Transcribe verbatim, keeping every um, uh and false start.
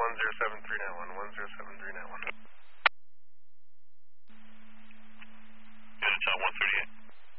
one zero seven three nine one, one zero seven three nine one. Unit one thirty-eight.